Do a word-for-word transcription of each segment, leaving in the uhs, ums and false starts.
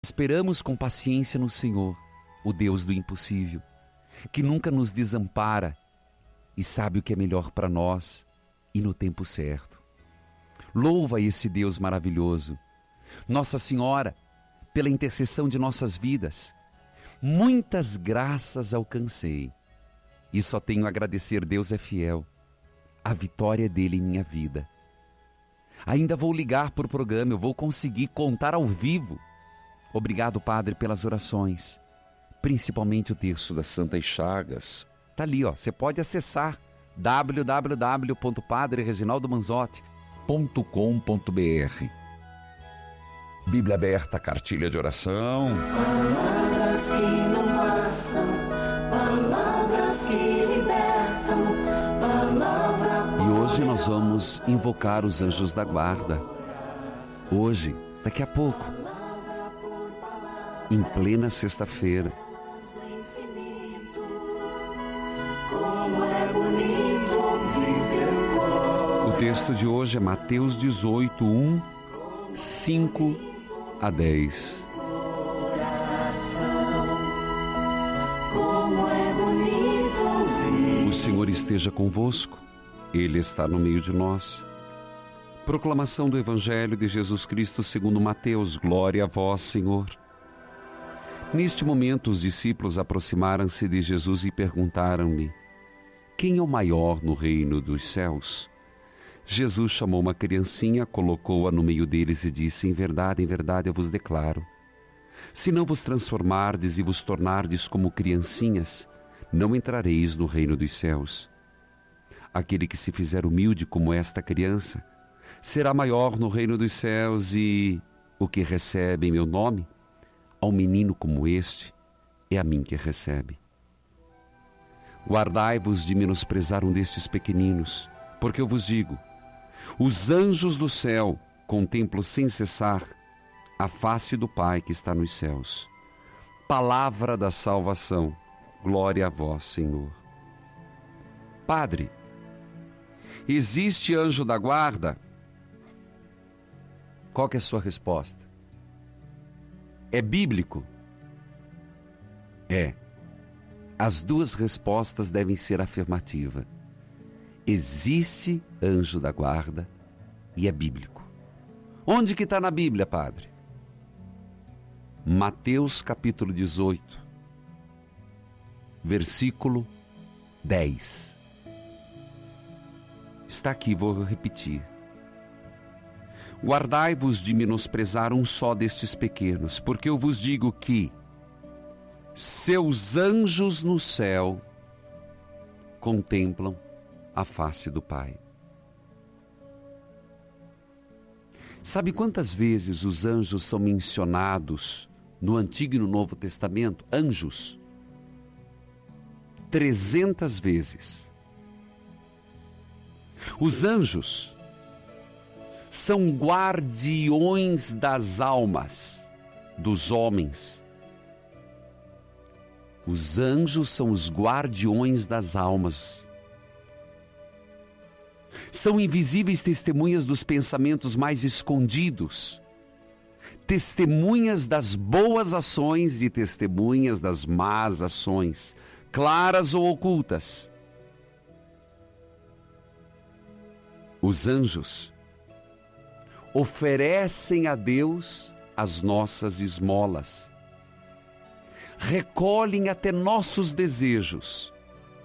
Esperamos com paciência no Senhor, o Deus do impossível, que nunca nos desampara e sabe o que é melhor para nós e no tempo certo. Louva esse Deus maravilhoso. Nossa Senhora, pela intercessão de nossas vidas, muitas graças alcancei e só tenho a agradecer. Deus é fiel, a vitória é dele em minha vida. Ainda vou ligar para o programa, eu vou conseguir contar ao vivo. Obrigado, Padre, pelas orações, principalmente o terço das Santas Chagas. Está ali, ó. Você pode acessar w w w ponto padre reginaldo manzotti ponto com ponto b r. Bíblia aberta, cartilha de oração. Palavras que não passam, palavras que libertam, palavra. E hoje nós vamos invocar os anjos da guarda. Hoje, daqui a pouco, em plena sexta-feira. Como é bonito ouvir teu cor. O texto de hoje é Mateus dezoito, um, cinco a dez. Como é bonito ouvir. O Senhor esteja convosco, Ele está no meio de nós. Proclamação do Evangelho de Jesus Cristo segundo Mateus. Glória a vós, Senhor. Neste momento, os discípulos aproximaram-se de Jesus e perguntaram-lhe: quem é o maior no reino dos céus? Jesus chamou uma criancinha, colocou-a no meio deles e disse: em verdade, em verdade eu vos declaro, se não vos transformardes e vos tornardes como criancinhas, não entrareis no reino dos céus. Aquele que se fizer humilde como esta criança, será maior no reino dos céus, e o que recebe em meu nome, ao menino como este, é a mim que recebe. Guardai-vos de menosprezar um destes pequeninos, porque eu vos digo, os anjos do céu contemplam sem cessar a face do Pai que está nos céus. Palavra da salvação, glória a vós, Senhor. Padre, existe anjo da guarda? Qual que é a sua resposta? É bíblico? É. As duas respostas devem ser afirmativas. Existe anjo da guarda e é bíblico. Onde que está na Bíblia, Padre? Mateus capítulo dezoito, versículo dez. Está aqui, vou repetir. Guardai-vos de menosprezar um só destes pequenos, porque eu vos digo que seus anjos no céu contemplam a face do Pai. Sabe quantas vezes os anjos são mencionados no Antigo e no Novo Testamento? Anjos. Trezentas vezes. Os anjos são guardiões das almas dos homens. Os anjos são os guardiões das almas. São invisíveis testemunhas dos pensamentos mais escondidos, testemunhas das boas ações e testemunhas das más ações, claras ou ocultas. Os anjos oferecem a Deus as nossas esmolas, recolhem até nossos desejos,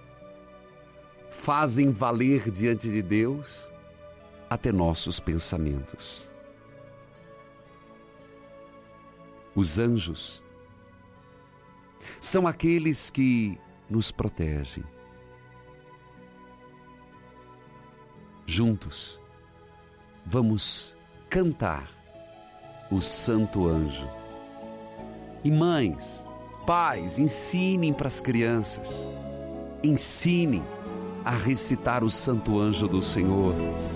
fazem valer diante de Deus até nossos pensamentos. Os anjos são aqueles que nos protegem. Juntos, vamos cantar o Santo Anjo. E mães, pais, ensinem para as crianças, ensinem a recitar o Santo Anjo do Senhor.